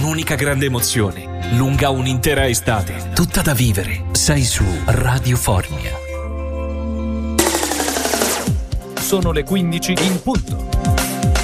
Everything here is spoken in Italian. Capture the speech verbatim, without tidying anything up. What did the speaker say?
un'unica grande emozione, lunga un'intera estate, tutta da vivere. Sei su Radio Formia. Sono le quindici in punto.